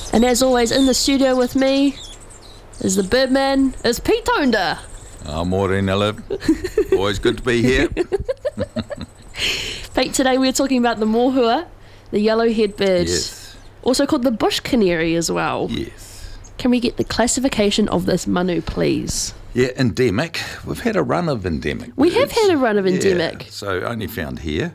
And as always, in the studio with me is the Birdman, is Pete Tonda. Morena Liv. Always good to be here. Pete, today we're talking about the mohua, the yellow-head bird. Yes. Also called the bush canary as well. Yes. Can we get the classification of this manu, please? Yeah, endemic. We've had a run of endemic. We have birds. had a run of endemic. Yeah, so only found here.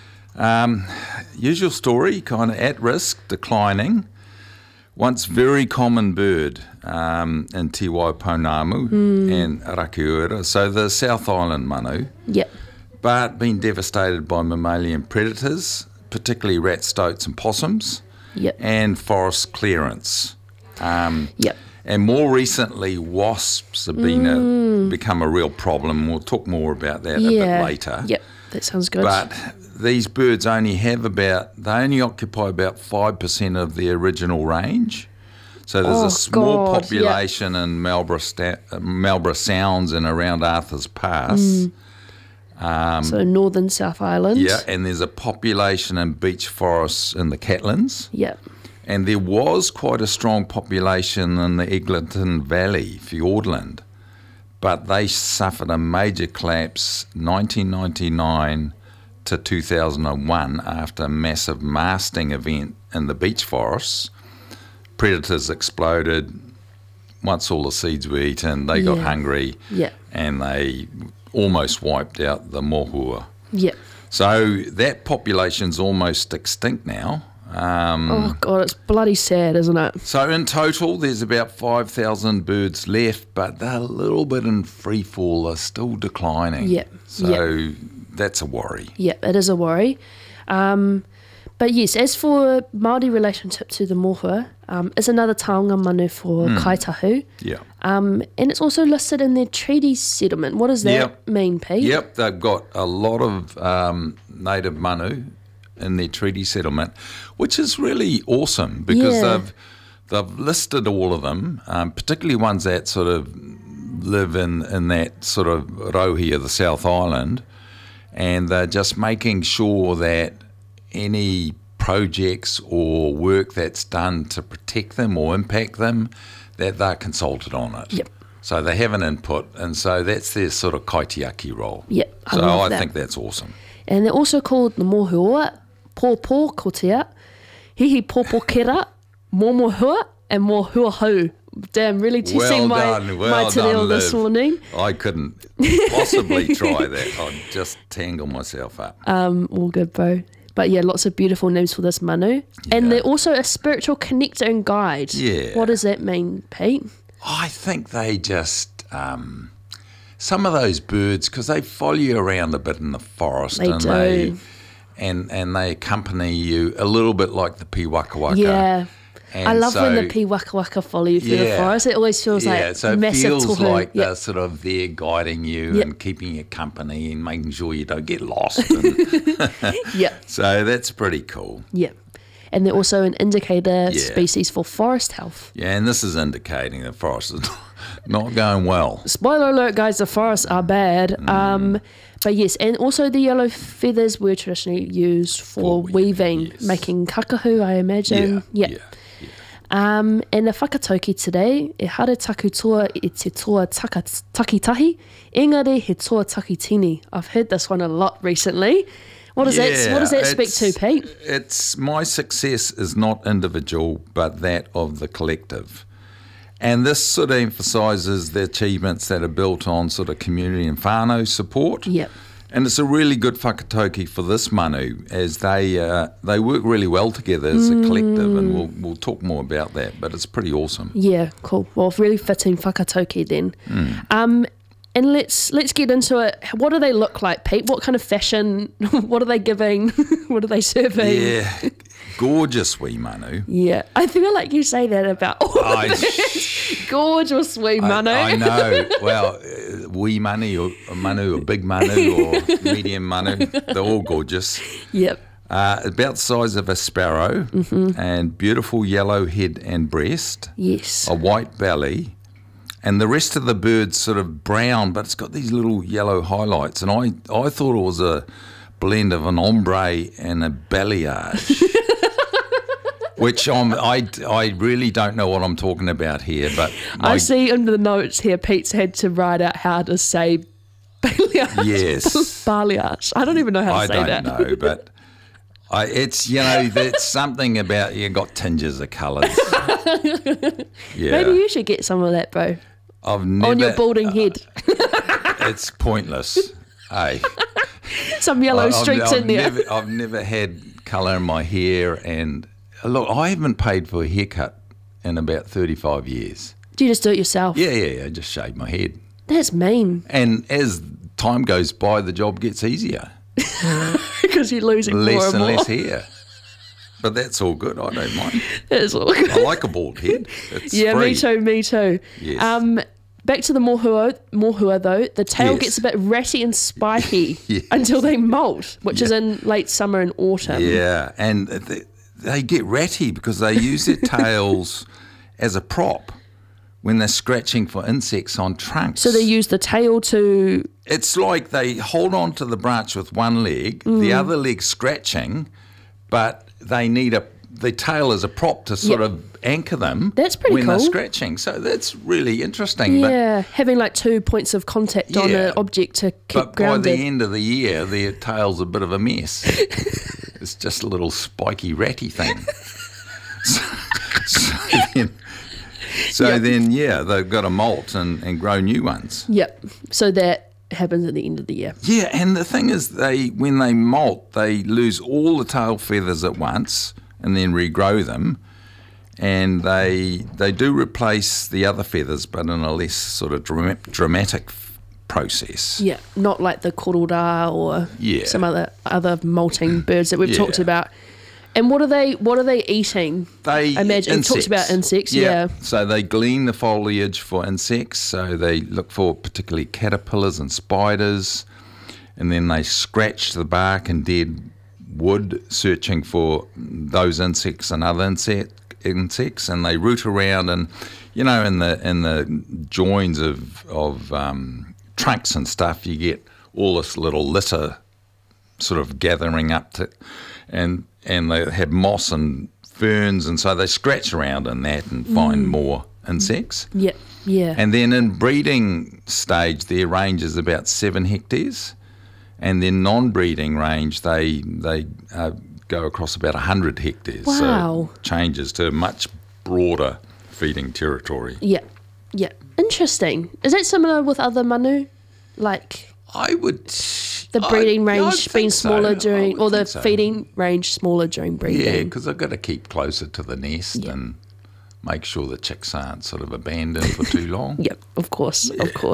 Usual story, kind of at risk, declining. Once very common bird in Te Waipounamu and Rakiura, so the South Island manu, Yep. but been devastated by mammalian predators, particularly rat stoats and possums, Yep. and forest clearance. Yep. And more recently, wasps have been become a real problem. We'll talk more about that a bit later. Yep. That sounds good. But these birds only occupy about 5% of the original range. So there's a small population in Marlborough Sounds and around Arthur's Pass. So northern South Island. Yeah, and there's a population in beech forests in the Catlins. Yep. And there was quite a strong population in the Eglinton Valley, Fiordland. But they suffered a major collapse 1999 to 2001 after a massive masting event in the beech forests. Predators exploded. Once all the seeds were eaten, they got hungry and they almost wiped out the mohua. Yep. So that population's almost extinct now. Oh, God, it's bloody sad, isn't it? So in total, there's about 5,000 birds left, but they're a little bit in free fall. They're still declining. Yep. So that's a worry. Yep, it is a worry. But yes, as for Māori relationship to the mohua, it's another taonga manu for Kaitahu. Yeah. And it's also listed in their treaty settlement. What does that mean, Pete? Yep, they've got a lot of native manu in their treaty settlement, which is really awesome because they've listed all of them, particularly ones that sort of live in that sort of rohi of the South Island, and they're just making sure that any projects or work that's done to protect them or impact them, that they're consulted on it. Yep. So they have an input, and so that's their sort of kaitiaki role. Yep, I so love I that. think that's awesome. And they're also called the mohua, pōpō kotea, hihi pōpō kera, momohua, and mohuahau. Damn, really testing my te reo this morning. I couldn't possibly try that. I'd just tangle myself up. All good, bro. But yeah, lots of beautiful names for this manu. And they're also a spiritual connector and guide. Yeah. What does that mean, Pete? I think they just, some of those birds, because they follow you around a bit in the forest. They do. And they accompany you a little bit like the piwakawaka. Yeah. And I love when the piwakawaka follow you through the forest. It always feels like so it massive feels tohu. like they're sort of there guiding you and keeping you company and making sure you don't get lost. So that's pretty cool. Yeah. And they're also an indicator species for forest health. Yeah, and this is indicating the forest is not going well. Spoiler alert, guys, the forests are bad. But yes, and also the yellow feathers were traditionally used for weaving, making kakahu, I imagine. And the whakatauki today, e hara taku toa I te toa takitahi, engari he toa takitini. I've heard this one a lot recently. What does that speak to, Pete? It's my success is not individual, but that of the collective. And this sort of emphasises the achievements that are built on sort of community and whānau support. Yep. And it's a really good whakatauki for this manu, as they work really well together as a collective, and we'll talk more about that, but it's pretty awesome. Yeah, cool. Well, really fitting whakatauki then. And let's get into it. What do they look like, Pete? What kind of fashion? What are they giving? What are they serving? Yeah, gorgeous wee manu. Yeah, I feel like you say that about all of this. Gorgeous wee manu. I know. Well, wee manu or big manu or medium manu, they're all gorgeous. Yep. About the size of a sparrow, and beautiful yellow head and breast. Yes. A white belly. And the rest of the bird's sort of brown, but it's got these little yellow highlights. And I thought it was a blend of an ombre and a balayage. which I really don't know what I'm talking about here. But I see in the notes here, Pete's had to write out how to say balayage. Yes. Balayage. I don't even know how to say that. I don't know, but it's, there's something about you got tinges of colours. Yeah. Maybe you should get some of that, bro. I've never, on your balding head. It's pointless. Hey. Some yellow streaks in there. I've never had colour in my hair, and look, I haven't paid for a haircut in about 35 years. Do you just do it yourself? Yeah, I just shave my head. That's mean. And as time goes by, the job gets easier. Because you're losing less more and more. less hair. But that's all good. I don't mind. That's all good. I like a bald head. It's yeah, free. me too. Yes. Back to the mohua though, the tail Yes. gets a bit ratty and spiky Yes. until they molt, which is in late summer and autumn. Yeah, and they get ratty because they use their tails as a prop when they're scratching for insects on trunks. So they use the tail to... It's like they hold on to the branch with one leg, the other leg scratching, but they need the tail as a prop to sort of anchor them. That's pretty when cool. they're scratching. So that's really interesting. Yeah, having like 2 points of contact on an object to keep But grounded. by the end of the year, their tail's a bit of a mess. It's just a little spiky, ratty thing. So then, they've got to molt and grow new ones. Yep. So that happens at the end of the year. Yeah, and the thing is, when they molt, they lose all the tail feathers at once and then regrow them. And they do replace the other feathers, but in a less sort of dramatic process. Yeah, not like the korora or some other molting birds that we've talked about. And what are they eating? They imagine insects. You talked about insects, yeah. So they glean the foliage for insects. So they look for particularly caterpillars and spiders, and then they scratch the bark and dead wood, searching for those insects and other insects, and they root around, and in the joins of trunks and stuff, you get all this little litter sort of gathering up to, and they have moss and ferns, and so they scratch around in that and find more insects. Yeah. And then in breeding stage, their range is about 7 hectares, and then non-breeding range, they go across about 100 hectares. Wow. So it changes to a much broader feeding territory. Yeah. Interesting. Is that similar with other manu? Like I would... the breeding range being smaller during, or the so. feeding range smaller during breeding? Yeah, because I've got to keep closer to the nest and make sure the chicks aren't sort of abandoned for too long. Yep, of course.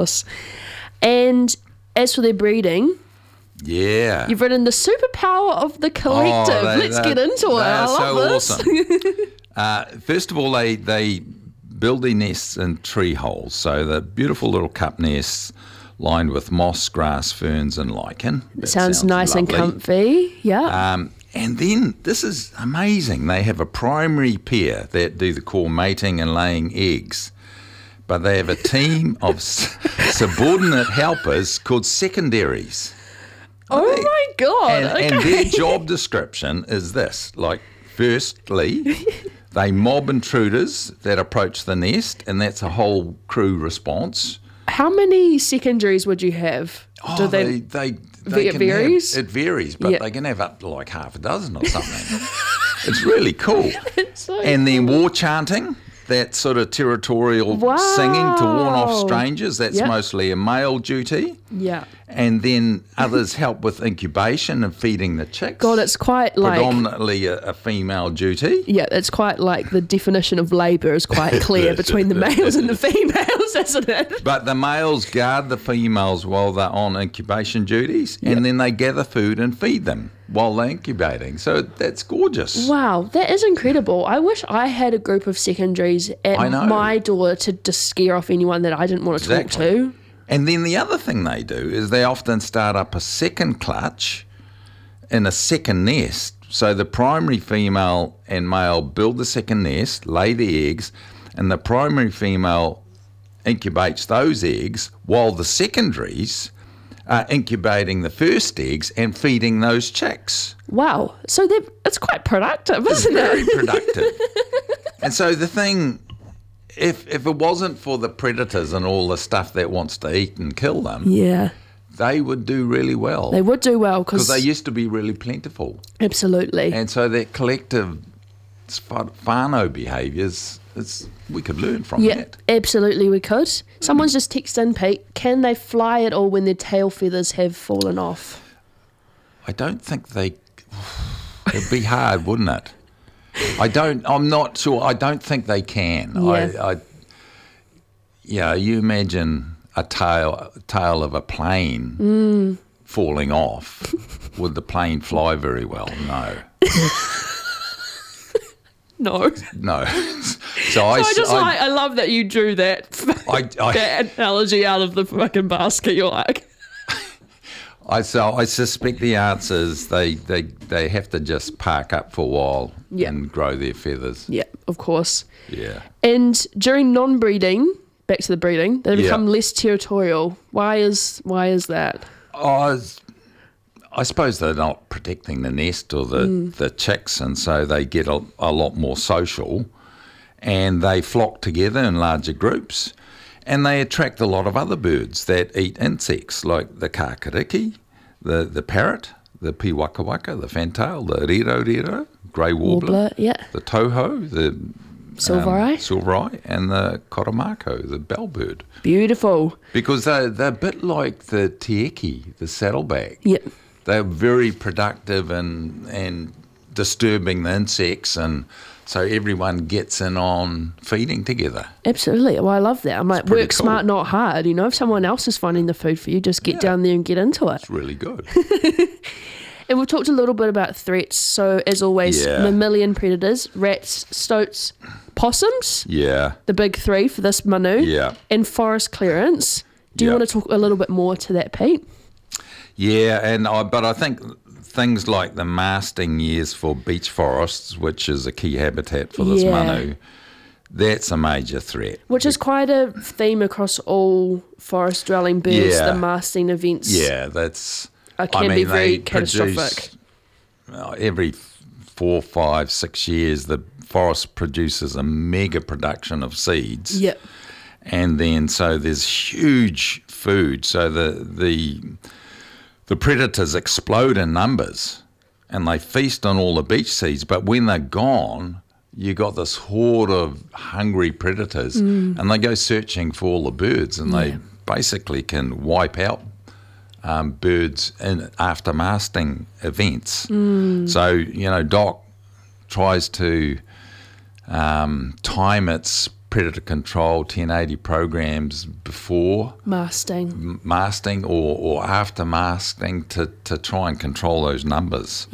And as for their breeding... Yeah. You've written the superpower of the collective. Let's get into it. I love this. Awesome. First of all, they build their nests in tree holes. So the beautiful little cup nests lined with moss, grass, ferns, and lichen. That sounds nice lovely. and comfy. Yeah. And then, this is amazing, they have a primary pair that do the core mating and laying eggs. But they have a team of subordinate helpers called secondaries. Oh my God. And their job description is this, like, firstly, they mob intruders that approach the nest, and that's a whole crew response. How many secondaries would you have? Oh, they it varies? It varies, but they can have up to like half a dozen or something. It's really cool. And then war chanting, that sort of territorial singing to warn off strangers, that's mostly a male duty. Yeah. And then others help with incubation and feeding the chicks. God, it's quite like... predominantly a female duty. Yeah, it's quite like the definition of labour is quite clear between the males and the females, isn't it? But the males guard the females while they're on incubation duties, and then they gather food and feed them while they're incubating. So that's gorgeous. Wow, that is incredible. I wish I had a group of secondaries at my door to scare off anyone that I didn't want to talk to. And then the other thing they do is they often start up a second clutch in a second nest. So the primary female and male build the second nest, lay the eggs, and the primary female incubates those eggs while the secondaries incubating the first eggs and feeding those chicks. Wow. So it's quite productive, isn't Very it? productive. And so the thing, if it wasn't for the predators and all the stuff that wants to eat and kill them, Yeah. they would do really well. They would do well Because because they used to be really plentiful. absolutely. And so that collective whānau behaviours, we could learn from Yeah, that. absolutely we could. Someone's just texted in, Pete. Can they fly at all when their tail feathers have fallen off? I don't think they... It'd be hard, wouldn't it? I'm not sure. I don't think they can. Yeah. You imagine a tail of a plane falling off. Would the plane fly very well? No. No. No. I love that you drew that that analogy out of the fucking basket. You're like, I suspect the answer is they have to just park up for a while and grow their feathers. yeah, of course. Yeah. And during non-breeding, back to the breeding, they become less territorial. Why is that? I suppose they're not protecting the nest or the chicks, and so they get a lot more social, and they flock together in larger groups, and they attract a lot of other birds that eat insects, like the kakariki, the parrot, the piwakawaka, the fantail, the riro, grey warbler, the toho, the silvereye, and the koromako, the bellbird. Beautiful. Because they're a bit like the tieki, the saddleback. Yeah. They're very productive and disturbing the insects, and so everyone gets in on feeding together. Absolutely. Well, I love that. I'm like, work cool. smart, not hard. You know, if someone else is finding the food for you, just get down there and get into it. It's really good. And we've talked a little bit about threats. So, as always, mammalian predators, rats, stoats, possums. Yeah. The big three for this manu. Yeah. And forest clearance. Do you want to talk a little bit more to that, Pete? Yeah, but I think things like the masting years for beech forests, which is a key habitat for this manu, that's a major threat. Which is quite a theme across all forest-dwelling birds, the masting events. Yeah, that's... can be very catastrophic. Every 4, 5, 6 years, the forest produces a mega production of seeds. Yep. And then so there's huge food. So the predators explode in numbers and they feast on all the beech seeds. But when they're gone, you got this horde of hungry predators and they go searching for all the birds, and they basically can wipe out birds after masting events. So, DOC tries to time its predator control 1080 programs before masting or after masting to try and control those numbers.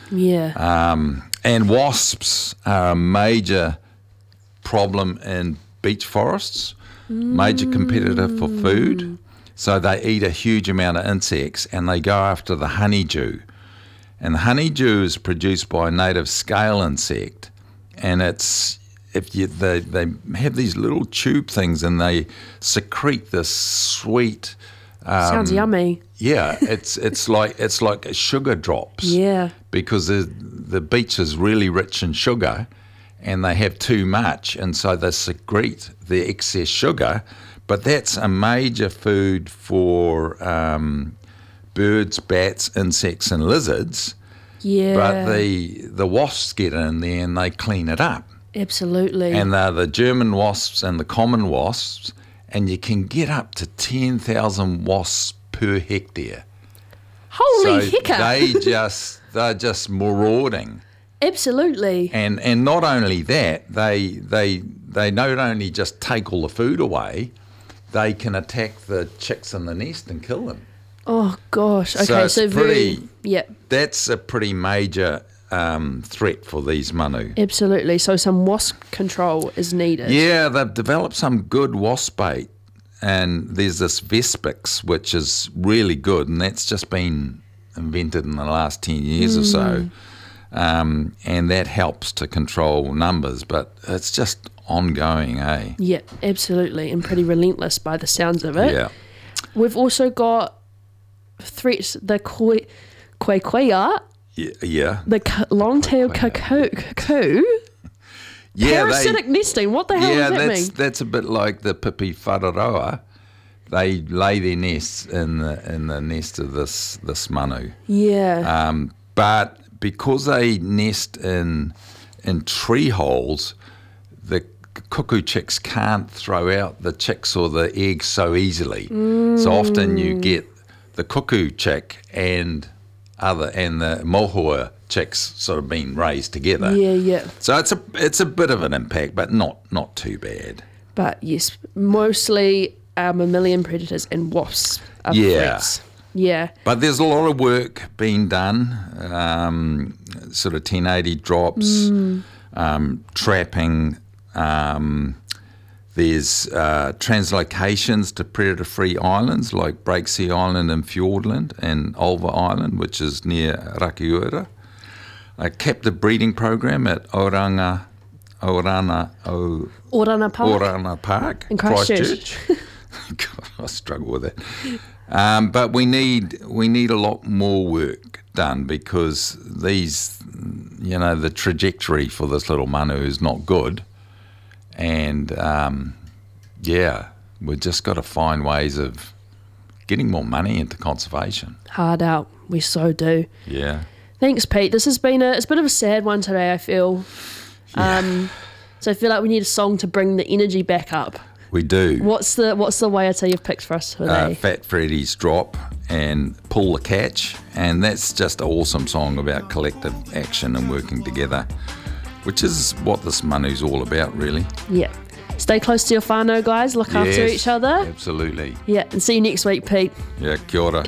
And wasps are a major problem in beech forests, major competitor for food. So they eat a huge amount of insects and they go after the honeydew. And the honeydew is produced by a native scale insect, and they have these little tube things and they secrete this sweet. Sounds yummy. Yeah, it's like sugar drops. Yeah. Because the beech is really rich in sugar, and they have too much, and so they secrete the excess sugar. But that's a major food for birds, bats, insects, and lizards. Yeah. But the wasps get in there and they clean it up. Absolutely. And they're the German wasps and the common wasps, and you can get up to 10,000 wasps per hectare. Holy hecker! They're just marauding. Absolutely. And not only that, they not only just take all the food away, they can attack the chicks in the nest and kill them. Oh gosh. Okay, that's a pretty major threat for these manu. Absolutely. So some wasp control is needed. Yeah, they've developed some good wasp bait, and there's this Vespix, which is really good, and that's just been invented in the last 10 years or so. And that helps to control numbers, but it's just ongoing, eh? Yeah, absolutely, and pretty relentless by the sounds of it. Yeah. We've also got threat the koikoia, Yeah. the long-tailed cuckoo. Yeah, Parasitic nesting. What the hell does that mean? That's a bit like the pipi whararoa. They lay their nests in the nest of this manu. Yeah. But because they nest in tree holes, the cuckoo chicks can't throw out the chicks or the eggs so easily. So often you get the cuckoo chick and the mohua chicks sort of being raised together. Yeah. So it's a bit of an impact, but not too bad. But yes, mostly mammalian predators and wasps are threats. Yeah. But there's a lot of work being done, sort of 1080 drops, trapping. There's translocations to predator-free islands like Breaksea Island and Fiordland and Ulva Island, which is near Rakiura. A captive breeding program at Orana Park in Christchurch. God, I struggle with it. But we need a lot more work done because the trajectory for this little manu is not good. And, we've just got to find ways of getting more money into conservation. Hard out. We so do. Yeah. Thanks, Pete. This has been it's a bit of a sad one today, I feel. Yeah. So I feel like we need a song to bring the energy back up. We do. What's the waiata you've picked for us today? Fat Freddy's Drop and Pull the Catch. And that's just an awesome song about collective action and working together, which is what this manu's all about, really. Yeah. Stay close to your whānau, guys. Look after each other. Absolutely. Yeah, and see you next week, Pete. Yeah, kia ora.